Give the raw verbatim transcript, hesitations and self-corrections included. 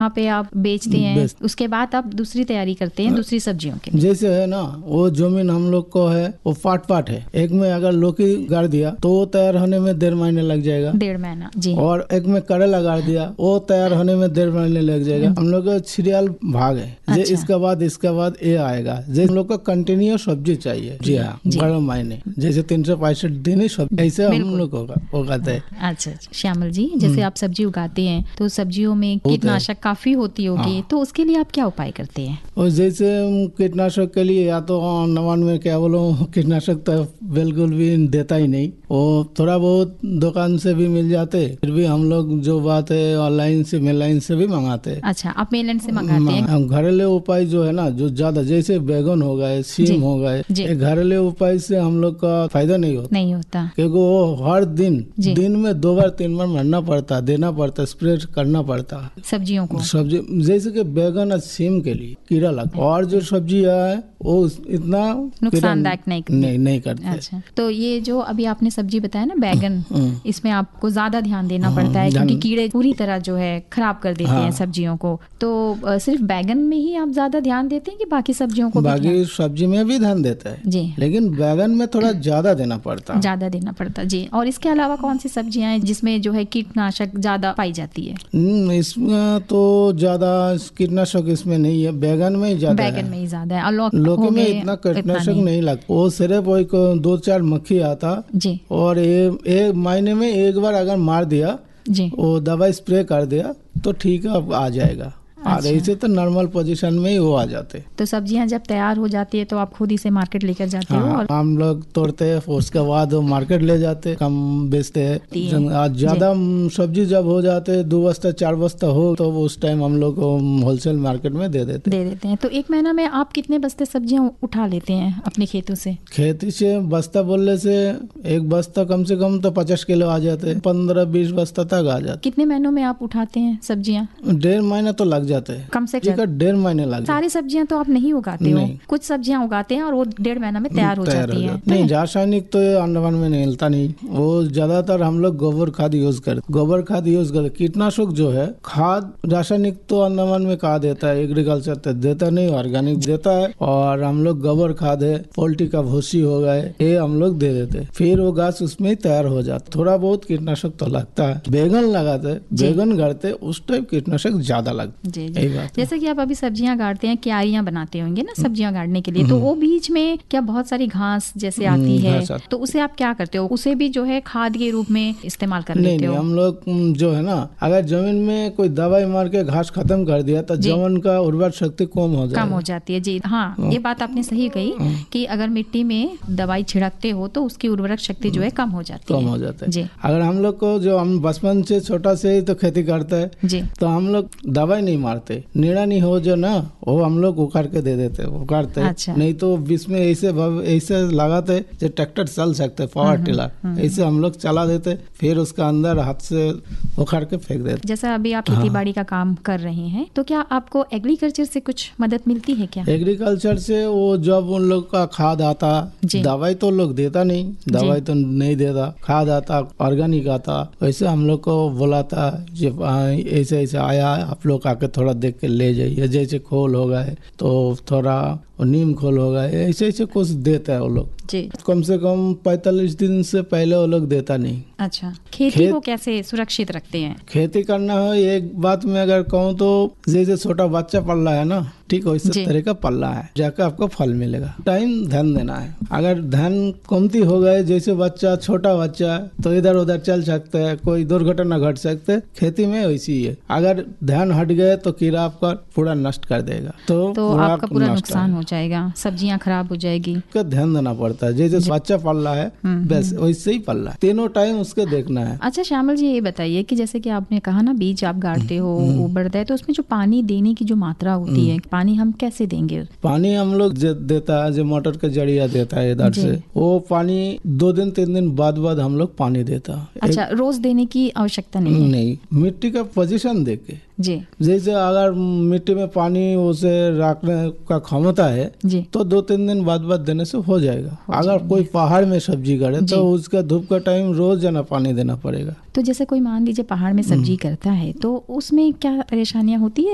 वहाँ पे आप बेचते हैं, बेच- उसके बाद आप दूसरी तैयारी करते हैं दूसरी सब्जियों के लिए। जैसे है ना, वो जमीन हम लोग को है वो पाट पाट है, एक में अगर लौकी गाड़ दिया तो वो तैयार होने में डेढ़ महीने लग जाएगा, डेढ़ महीना जी। और एक में करेला गाड़ दिया वो तैयार होने में डेढ़ महीने लग जाएगा। हम लोग का सीरियल भाग है, जे अच्छा। इसके बाद इसके बाद ये आएगा। जैसे हम लोग को कंटिन्यू सब्जी चाहिए, जी हाँ, जी। बारह महीने, जैसे तीन सौ पैंसठ दिन ही सब्जी, ऐसे हम बिल्कुल। लोग को उगाते हैं। अच्छा अच्छा। श्यामल जी, जैसे आप सब्जी उगाते हैं तो सब्जियों में कीटनाशक काफी होती होगी, हाँ। तो उसके लिए आप क्या उपाय करते हैं? और जैसे हम कीटनाशक के लिए या तो नवान में क्या बोलो, कीटनाशक तो बिल्कुल भी देता ही नहीं, वो थोड़ा बहुत दुकान से भी मिल जाते, फिर भी हम लोग जो बात है ऑनलाइन से मेलाइन से भी मंगाते हैं। अच्छा, आप मेलन से मंगाते हैं? हम घरेलू उपाय जो है ना, जो ज्यादा जैसे बैगन हो गए, जी, सीम हो गए, जी। ये घरेलू उपाय से हम लोग का फायदा नहीं होता, नहीं होता। क्योंकि वो हर दिन जी। दिन में दो बार तीन बार मरना पड़ता, देना पड़ता, स्प्रे करना पड़ता सब्जियों को? सब्जी जैसे कि बैगन और सीम के लिए कीड़ा लगता, और जो सब्जी है वो इतना नुकसानदायक नहीं करती। नहीं नहीं करते। अच्छा, तो ये जो अभी आपने सब्जी बताया ना बैगन, हम्म। इसमें आपको ज्यादा ध्यान देना पड़ता है ध्यान- क्योंकि कीड़े पूरी तरह जो है खराब कर देते हाँ। हैं सब्जियों को। तो अ, सिर्फ बैगन में ही आप ज्यादा ध्यान देते हैं कि बाकी सब्जियों को भी बाकी ध्यान- सब्जी में भी ध्यान देता है जी, लेकिन बैगन में थोड़ा ज्यादा देना पड़ता है। ज्यादा देना पड़ता है जी। और इसके अलावा कौन सी सब्जियां हैं जिसमें जो है कीटनाशक ज्यादा पाई जाती है? हम्म, इसमें तो ज्यादा कीटनाशक इसमें नहीं है, बैगन में ही ज्यादा बैगन है। में ही ज्यादा है। और लौक लौकी हो में गए, इतना कीटनाशक नहीं। नहीं लगता, वो सिर्फ एक दो चार मक्खी आता, जी और एक एक महीने में एक बार अगर मार दिया, जी। वो दवाई स्प्रे कर दिया तो ठीक है, अब आ जाएगा। और अच्छा। ऐसे तो नॉर्मल पोजीशन में ही वो आ जाते। तो सब्जियां जब तैयार हो जाती है तो आप खुद ही से मार्केट लेकर जाते हो? हाँ, और हम लोग तोड़ते हैं, फिर उसके बाद वो मार्केट ले जाते, कम बेचते ती है। हैं। आज ज्यादा सब्जी जब हो जाते दो बस्ता चार बस्ता हो, तो वो उस टाइम हम लोग होलसेल मार्केट में दे देते दे देते हैं। तो एक महीना में आप कितने बस्ते सब्जियां उठा लेते हैं अपने खेतों से? खेती से बस्ता बोलने से एक बस्ता कम से कम तो पचास किलो आ जाते, पंद्रह बीस बस्ता तक आ जाते। कितने महीनों में आप उठाते हैं सब्जियां? डेढ़ महीना तो लग जाते हैं, कम से ठीक है, डेढ़ महीने लग जाते। सारी सब्जियां तो आप नहीं उगाते हो? नहीं। कुछ सब्जियां उगाते हैं और वो डेढ़ महीना में तैयार हो तैयार जाती हो है। जाती। नहीं, रासायनिक तो ये अंडमान में नहीं मिलता नहीं, वो ज्यादातर हम लोग गोबर खाद यूज करते, गोबर खाद यूज करते। कीटनाशक जो है खाद रासायनिक तो अंडमान में कहा देता है, एग्रीकल्चर तो देता नहीं, ऑर्गेनिक देता है। और हम लोग गोबर खाद है, पोल्ट्री का भूसी हो गए, ये हम लोग दे देते, फिर वो घास उसमें ही तैयार हो जाता। थोड़ा बहुत कीटनाशक तो लगता है, बैगन लगाते, बैगन गाड़ते, उस टाइम कीटनाशक ज्यादा लगता। जी यही जी। बात है। जैसे कि आप अभी सब्जियां गाड़ते हैं, क्यारियां बनाते होंगे ना सब्जियां गाड़ने के लिए, तो वो बीच में क्या बहुत सारी घास जैसे आती है, घास आती। तो उसे आप क्या करते हो? उसे भी जो है खाद के रूप में इस्तेमाल कर नहीं लेते नहीं, हो? हम लोग हम्म, जो है ना, अगर जमीन में कोई दवाई मार के घास खत्म कर दिया तो जी। जमीन का उर्वर शक्ति कम हो जाएगा। कम हो जाती है जी। हाँ, ये बात आपने सही कही कि अगर मिट्टी में दवाई छिड़कते हो तो उसकी उर्वरक शक्ति जो है कम हो जाती है। कम हो जाता है जी अगर हम लोग को, जो हम बचपन से छोटा से ही तो खेती करते हैं, जी। तो हम लोग दवाई नहीं मारते, नीड़ा नहीं हो जो ना, वो हम लोग उखाड़ के दे देते, उखाड़ते। अच्छा। नहीं तो बीच में ऐसे भव- ऐसे लगाते जो ट्रैक्टर चल सकते, पावर टिलर, ऐसे हम लोग चला देते, फिर उसका अंदर हाथ से उखाड़ के फेंक देते। जैसा अभी आप खेती बाड़ी का काम कर रहे हैं, तो क्या आपको एग्रीकल्चर से कुछ मदद मिलती है क्या? एग्रीकल्चर से वो जब उन लोग का खाद आता, जी। दवाई तो लोग देता नहीं, दवाई तो नहीं देता, खाद आता, ऑर्गेनिक आता, वैसे हम लोग को बुलाता, जो ऐसे ऐसे आया, आप लोग आके थोड़ा देख के ले जाइए, जैसे खोल हो गए तो थोड़ा नीम खोल हो गए, ऐसे ऐसे कुछ देता है वो लोग। जी। कम से कम पैंतालीस दिन से पहले वो लोग देता नहीं। अच्छा, खेती खेत- को कैसे सुरक्षित रखते हैं? खेती करना है, एक बात में अगर कहूँ तो जैसे छोटा बच्चा पल रहा है ना, ठीक वैसे जी। तरह का पल्ला है, जाकर आपको फल मिलेगा। टाइम ध्यान देना है, अगर ध्यान कमती हो गए, जैसे बच्चा छोटा बच्चा तो इधर उधर चल सकता है, कोई दुर्घटना घट सकते है, खेती में वैसी ही है। अगर ध्यान हट गए तो कीड़ा आपका पूरा नष्ट कर देगा, तो, तो पूरा आपका पूरा नष्ट नुकसान है। हो जाएगा, सब्जियां खराब हो जाएगी। उसका ध्यान देना पड़ता है, जैसे बच्चा पल रहा है बस वैसे ही पल रहा है, तीनों टाइम उसके देखना है। अच्छा श्यामल जी, ये बताइए कि जैसे कि आपने कहा ना बीज आप गाड़ते हो, वो बढ़ता है, तो उसमें जो पानी देने की जो मात्रा होती है, पानी हम कैसे देंगे? पानी हम लोग जो देता है, जो मोटर के जरिया देता है इधर जी। से, वो पानी दो दिन तीन दिन बाद बाद हम लोग पानी देता है। अच्छा, रोज देने की आवश्यकता नहीं है? नहीं, मिट्टी का पोजीशन देख के, जी जैसे अगर मिट्टी में पानी उसे रखने का क्षमता है जी। तो दो तीन दिन बाद बाद देने से हो जाएगा। अगर कोई पहाड़ में सब्जी करे जी। तो उसका धूप का टाइम रोज जाना पानी देना पड़ेगा। तो जैसे कोई मान लीजिए पहाड़ में सब्जी करता है, तो उसमें क्या परेशानियां होती है?